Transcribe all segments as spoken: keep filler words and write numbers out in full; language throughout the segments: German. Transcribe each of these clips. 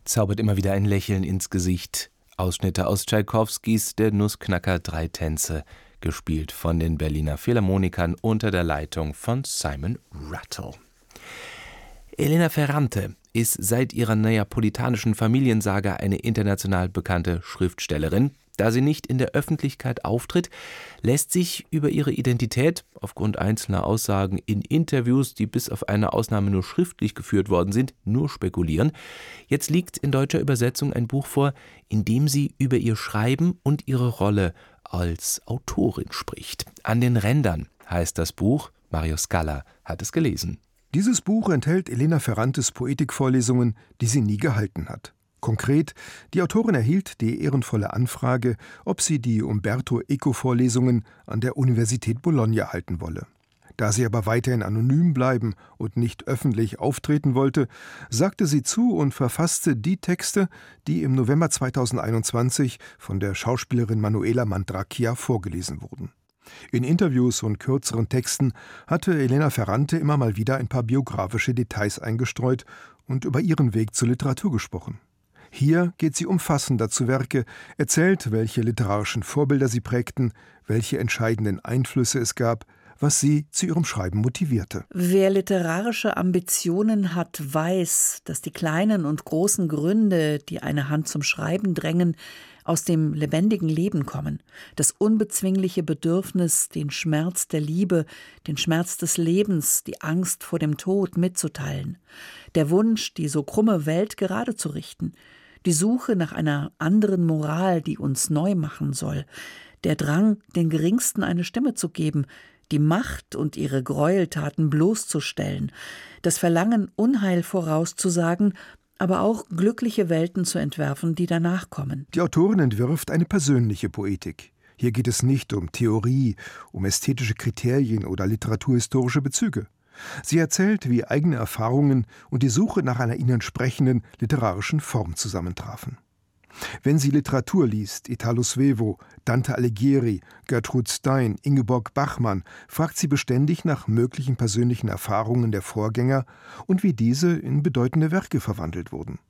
zaubert immer wieder ein Lächeln ins Gesicht. Ausschnitte aus Tschaikowskis Der Nussknacker, drei Tänze, gespielt von den Berliner Philharmonikern unter der Leitung von Simon Rattle. Elena Ferrante ist seit ihrer neapolitanischen Familiensaga eine international bekannte Schriftstellerin. Da sie nicht in der Öffentlichkeit auftritt, lässt sich über ihre Identität aufgrund einzelner Aussagen in Interviews, die bis auf eine Ausnahme nur schriftlich geführt worden sind, nur spekulieren. Jetzt liegt in deutscher Übersetzung ein Buch vor, in dem sie über ihr Schreiben und ihre Rolle als Autorin spricht. An den Rändern heißt das Buch. Mario Scala hat es gelesen. Dieses Buch enthält Elena Ferrantes Poetikvorlesungen, die sie nie gehalten hat. Konkret, die Autorin erhielt die ehrenvolle Anfrage, ob sie die Umberto Eco-Vorlesungen an der Universität Bologna halten wolle. Da sie aber weiterhin anonym bleiben und nicht öffentlich auftreten wollte, sagte sie zu und verfasste die Texte, die im November zweitausendeinundzwanzig von der Schauspielerin Manuela Mandracchia vorgelesen wurden. In Interviews und kürzeren Texten hatte Elena Ferrante immer mal wieder ein paar biografische Details eingestreut und über ihren Weg zur Literatur gesprochen. Hier geht sie umfassender zu Werke, erzählt, welche literarischen Vorbilder sie prägten, welche entscheidenden Einflüsse es gab, was sie zu ihrem Schreiben motivierte. Wer literarische Ambitionen hat, weiß, dass die kleinen und großen Gründe, die eine Hand zum Schreiben drängen, aus dem lebendigen Leben kommen. Das unbezwingliche Bedürfnis, den Schmerz der Liebe, den Schmerz des Lebens, die Angst vor dem Tod mitzuteilen. Der Wunsch, die so krumme Welt gerade zu richten. Die Suche nach einer anderen Moral, die uns neu machen soll. Der Drang, den Geringsten eine Stimme zu geben, die Macht und ihre Gräueltaten bloßzustellen. Das Verlangen, Unheil vorauszusagen, aber auch glückliche Welten zu entwerfen, die danach kommen. Die Autorin entwirft eine persönliche Poetik. Hier geht es nicht um Theorie, um ästhetische Kriterien oder literaturhistorische Bezüge. Sie erzählt, wie eigene Erfahrungen und die Suche nach einer ihnen sprechenden literarischen Form zusammentrafen. Wenn sie Literatur liest, Italo Svevo, Dante Alighieri, Gertrud Stein, Ingeborg Bachmann, fragt sie beständig nach möglichen persönlichen Erfahrungen der Vorgänger und wie diese in bedeutende Werke verwandelt wurden.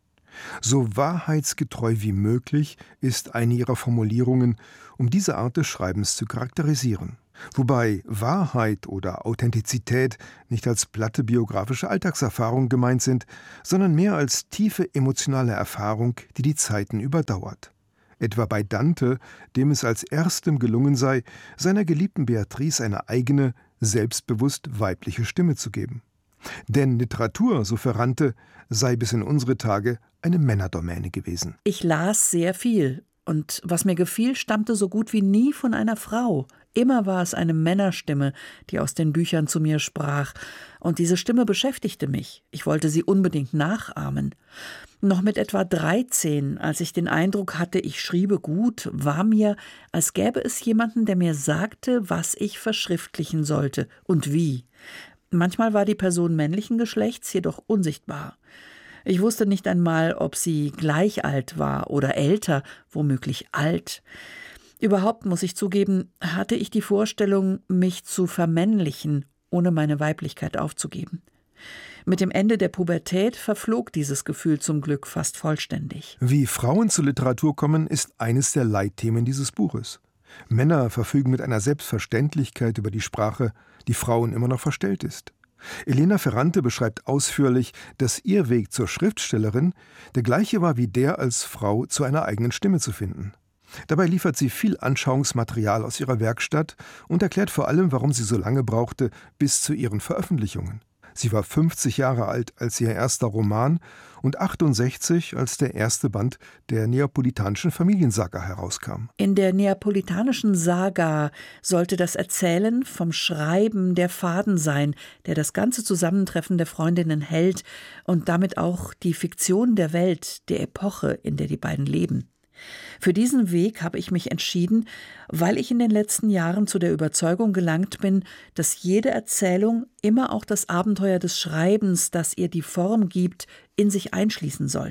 So wahrheitsgetreu wie möglich ist eine ihrer Formulierungen, um diese Art des Schreibens zu charakterisieren. Wobei Wahrheit oder Authentizität nicht als platte biografische Alltagserfahrung gemeint sind, sondern mehr als tiefe emotionale Erfahrung, die die Zeiten überdauert. Etwa bei Dante, dem es als erstem gelungen sei, seiner geliebten Beatrice eine eigene, selbstbewusst weibliche Stimme zu geben. Denn Literatur, so Ferrante, sei bis in unsere Tage eine Männerdomäne gewesen. Ich las sehr viel. Und was mir gefiel, stammte so gut wie nie von einer Frau. Immer war es eine Männerstimme, die aus den Büchern zu mir sprach. Und diese Stimme beschäftigte mich. Ich wollte sie unbedingt nachahmen. Noch mit etwa dreizehn, als ich den Eindruck hatte, ich schriebe gut, war mir, als gäbe es jemanden, der mir sagte, was ich verschriftlichen sollte und wie. Manchmal war die Person männlichen Geschlechts jedoch unsichtbar. Ich wusste nicht einmal, ob sie gleich alt war oder älter, womöglich alt. Überhaupt, muss ich zugeben, hatte ich die Vorstellung, mich zu vermännlichen, ohne meine Weiblichkeit aufzugeben. Mit dem Ende der Pubertät verflog dieses Gefühl zum Glück fast vollständig. Wie Frauen zur Literatur kommen, ist eines der Leitthemen dieses Buches. Männer verfügen mit einer Selbstverständlichkeit über die Sprache, die Frauen immer noch verstellt ist. Elena Ferrante beschreibt ausführlich, dass ihr Weg zur Schriftstellerin der gleiche war wie der als Frau zu einer eigenen Stimme zu finden. Dabei liefert sie viel Anschauungsmaterial aus ihrer Werkstatt und erklärt vor allem, warum sie so lange brauchte bis zu ihren Veröffentlichungen. Sie war fünfzig Jahre alt, als ihr erster Roman und achtundsechzig, als der erste Band der neapolitanischen Familiensaga herauskam. In der neapolitanischen Saga sollte das Erzählen vom Schreiben der Faden sein, der das ganze Zusammentreffen der Freundinnen hält und damit auch die Fiktion der Welt, der Epoche, in der die beiden leben. Für diesen Weg habe ich mich entschieden, weil ich in den letzten Jahren zu der Überzeugung gelangt bin, dass jede Erzählung immer auch das Abenteuer des Schreibens, das ihr die Form gibt, in sich einschließen sollte.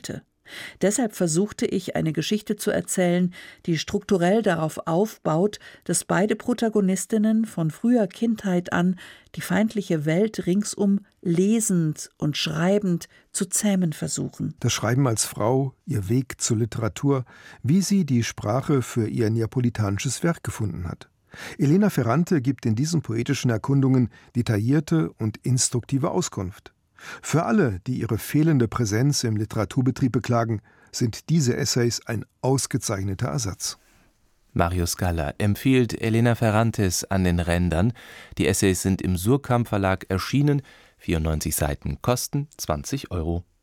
Deshalb versuchte ich, eine Geschichte zu erzählen, die strukturell darauf aufbaut, dass beide Protagonistinnen von früher Kindheit an die feindliche Welt ringsum lesend und schreibend zu zähmen versuchen. Das Schreiben als Frau, ihr Weg zur Literatur, wie sie die Sprache für ihr neapolitanisches Werk gefunden hat. Elena Ferrante gibt in diesen poetischen Erkundungen detaillierte und instruktive Auskunft. Für alle, die ihre fehlende Präsenz im Literaturbetrieb beklagen, sind diese Essays ein ausgezeichneter Ersatz. Mario Scala empfiehlt Elena Ferrantes an den Rändern. Die Essays sind im Suhrkamp Verlag erschienen. vierundneunzig Seiten kosten zwanzig Euro.